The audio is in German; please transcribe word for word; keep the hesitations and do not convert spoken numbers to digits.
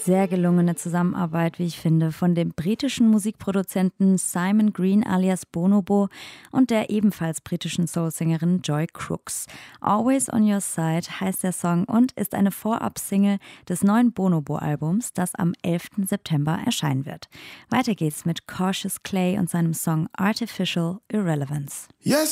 sehr gelungene Zusammenarbeit, wie ich finde, von dem britischen Musikproduzenten Simon Green alias Bonobo und der ebenfalls britischen Soulsängerin Joy Crooks. Always on Your Side heißt der Song und ist eine Vorab-Single des neuen Bonobo-Albums, das am elften September erscheinen wird. Weiter geht's mit Cautious Clay und seinem Song Artificial Irrelevance. Yes.